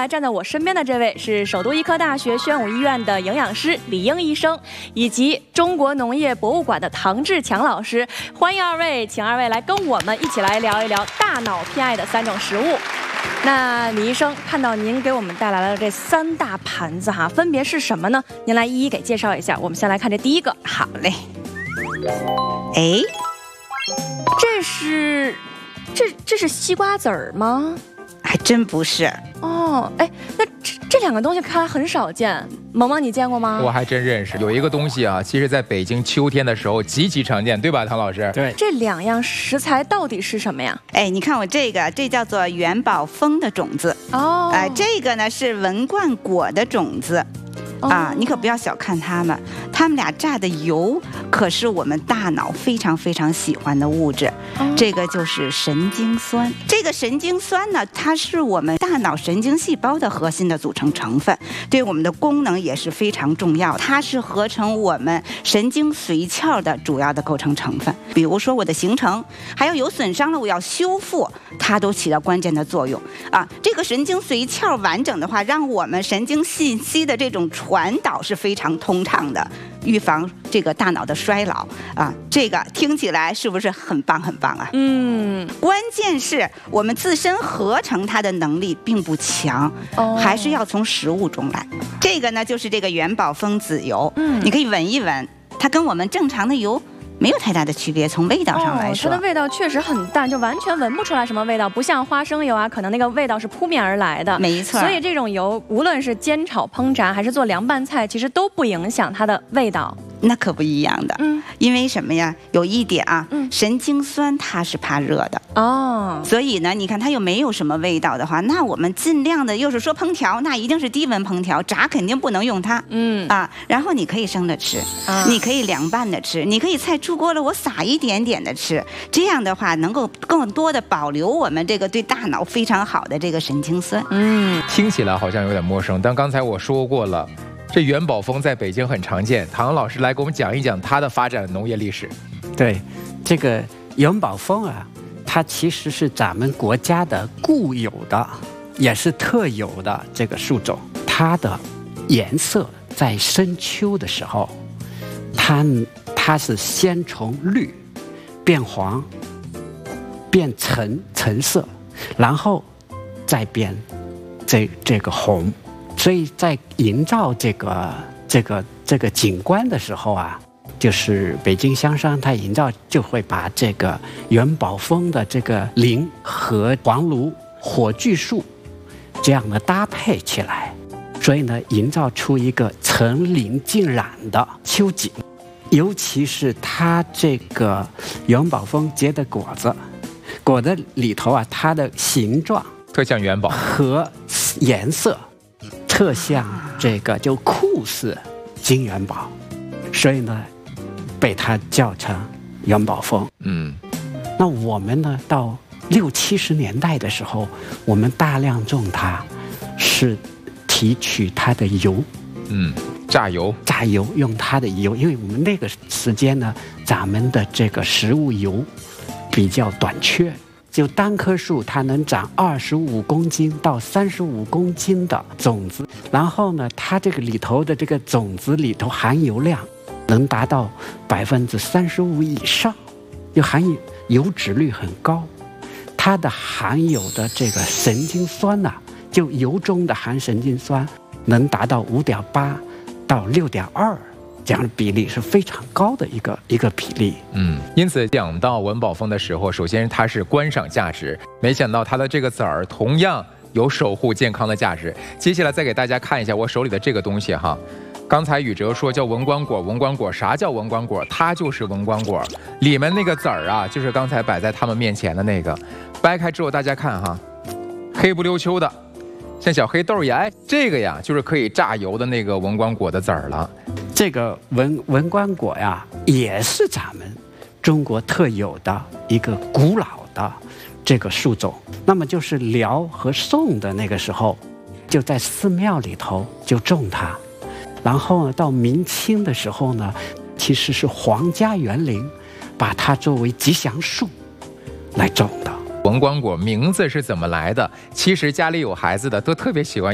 来站在我身边的这位是首都医科大学宣武医院的营养师李英医生，以及中国农业博物馆的唐志强老师。欢迎二位，请二位来跟我们一起来聊一聊大脑偏爱的3种食物。那李医生，看到您给我们带来了这3大盘子哈，分别是什么呢？您来一一给介绍一下。我们先来看这第一个。 好嘞。哎， 这是西瓜籽儿吗？ 还真不是。 哦，哎，那这2个东西看来很少见。萌萌，你见过吗？ 我还真认识。有一个东西啊，其实在北京秋天的时候极其常见，对吧，唐老师？ 对。 这2样食材到底是什么呀？ 哎，你看我这叫做元宝蜂的种子。 哦。 这个呢是文冠果的种子。你可不要小看它们俩榨的油可是我们大脑非常非常喜欢的物质。这个就是神经酸。这个神经酸呢，它是我们大脑神经细胞的核心的组成成分，对我们的功能也是非常重要。它是合成我们神经髓鞘的主要的构成成分。比如说我的形成，还有损伤了我要修复，它都起到关键的作用啊。这个神经髓鞘完整的话，让我们神经信息的这种传导是非常通畅的，预防这个大脑的衰老啊。这个听起来是不是很棒很棒啊？关键是我们自身合成它的能力并不强，还是要从食物中来。这个呢就是这个元宝蜂籽油。你可以闻一闻，它跟我们正常的油没有太大的区别，从味道上来说， 它的味道确实很淡，就完全闻不出来什么味道，不像花生油啊，可能那个味道是扑面而来的。 没错。 所以这种油无论是煎炒烹炸还是做凉拌菜，其实都不影响它的味道。 那可不一样的。因为什么呀？有一点啊，神经酸它是怕热的。所以呢，你看它又没有什么味道的话，那我们尽量的，又是说烹调，那一定是低温烹调，炸肯定不能用它。然后你可以生的吃，你可以凉拌的吃，你可以菜出锅了我撒一点点的吃，这样的话能够更多的保留我们这个对大脑非常好的这个神经酸。 听起来好像有点陌生，但刚才我说过了，这元宝蜂在北京很常见。唐老师来给我们讲一讲它的发展农业历史。 对，这个元宝蜂啊，它其实是咱们国家的固有的，也是特有的这个树种。它的颜色在深秋的时候，它是先从绿变黄变橙色，然后再变这个红。所以在营造这个景观的时候啊，就是北京香山它营造就会把这个元宝蜂的这个林和黄芦、火炬树这样的搭配起来，所以呢，营造出一个层林尽染的秋景。尤其是它这个元宝蜂结的果子里头啊，它的形状特像元宝和颜色特像这个就酷似金元宝，所以呢，被它叫成元宝蜂。那我们呢，到60、70年代的时候，我们大量种它，是提取它的油。 榨油用它的油，因为我们那个时间呢，咱们的这个食物油比较短缺，就单棵树它能长25公斤到35公斤的种子，然后呢，它这个里头的这个种子里头含油量能达到35%以上，就油脂率很高。它的含有的这个神经酸呐，就油中的含神经酸能达到5.8到6.2，这样的比例是非常高的一个比例。 因此讲到文宝蜂的时候，首先它是观赏价值，没想到它的这个籽儿同样有守护健康的价值。接下来再给大家看一下我手里的这个东西哈。刚才宇哲说叫文官果，啥叫文官果？它就是文官果，里面那个籽儿啊，就是刚才摆在他们面前的那个。掰开之后大家看哈，黑不溜秋的，像小黑豆一样。这个呀就是可以榨油的那个文官果的籽儿了。 这个文官果呀，也是咱们中国特有的一个古老的这个树种。那么就是辽和宋的那个时候，就在寺庙里头就种它，然后呢，到明清的时候呢，其实是皇家园林把它作为吉祥树来种的。 文官果名字是怎么来的？其实家里有孩子的都特别喜欢